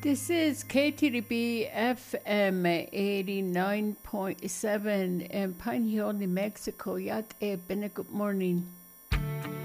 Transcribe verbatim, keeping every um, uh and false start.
This is K T D B F M eighty-nine point seven in Pine Hill, New Mexico. Yat e bene, good morning.